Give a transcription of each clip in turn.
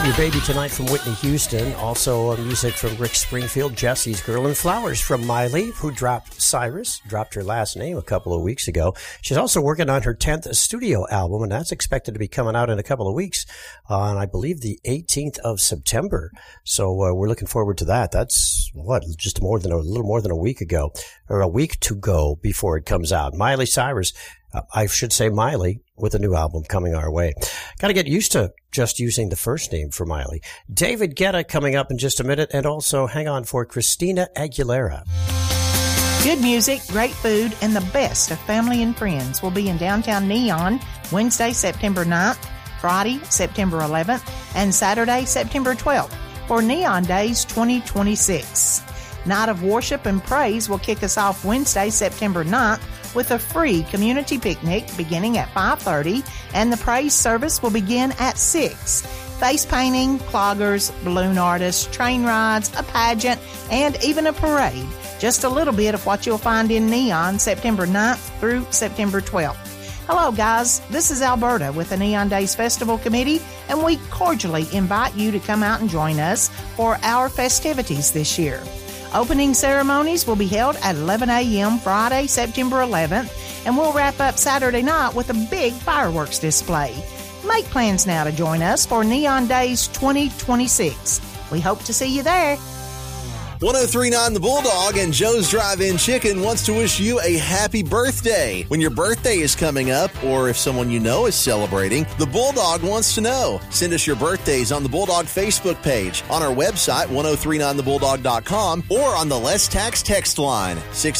Love Your Baby Tonight from Whitney Houston. Also music from Rick Springfield, Jesse's Girl, and Flowers from Miley, who dropped her last name a couple of weeks ago. She's also working on her 10th studio album, and that's expected to be coming out in a couple of weeks on, I believe, the 18th of September. So we're looking forward to that. That's, just a little more than a week ago, or a week to go before it comes out. Miley Cyrus, I should say Miley, with a new album coming our way. Got to get used to just using the first name for Miley. David Guetta coming up in just a minute, and also hang on for Christina Aguilera. Good music, great food, and the best of family and friends will be in downtown Neon Wednesday, September 9th, Friday, September 11th, and Saturday, September 12th for Neon Days 2026. Night of Worship and Praise will kick us off Wednesday, September 9th with a free community picnic beginning at 5:30, and the praise service will begin at 6. Face painting, cloggers, balloon artists, train rides, a pageant, and even a parade. Just a little bit of what you'll find in Neon September 9th through September 12th. Hello, guys. This is Alberta with the Neon Days Festival Committee, and we cordially invite you to come out and join us for our festivities this year. Opening ceremonies will be held at 11 a.m. Friday, September 11th, and we'll wrap up Saturday night with a big fireworks display. Make plans now to join us for Neon Days 2026. We hope to see you there. 103.9 The Bulldog and Joe's Drive-In Chicken wants to wish you a happy birthday. When your birthday is coming up, or if someone you know is celebrating, the Bulldog wants to know. Send us your birthdays on the Bulldog Facebook page, on our website, 1039thebulldog.com, or on the Less Tax text line,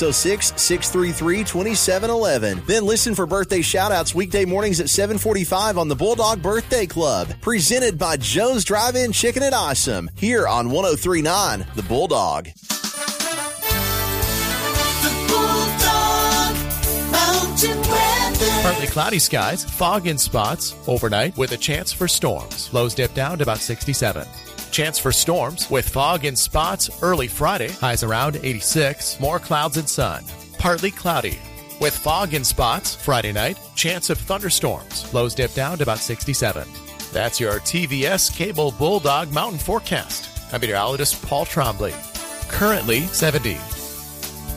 606-633-2711. Then listen for birthday shout-outs weekday mornings at 7:45 on the Bulldog Birthday Club, presented by Joe's Drive-In Chicken at Awesome, here on 103.9 The Bulldog. The Bulldog Mountain Weather. Partly cloudy skies, fog in spots overnight with a chance for storms. Lows dip down to about 67. Chance for storms with fog in spots early Friday. Highs around 86. More clouds and sun. Partly cloudy with fog in spots Friday night. Chance of thunderstorms. Lows dip down to about 67. That's your TVS Cable Bulldog Mountain Forecast. I'm meteorologist Paul Trombley. Currently 70.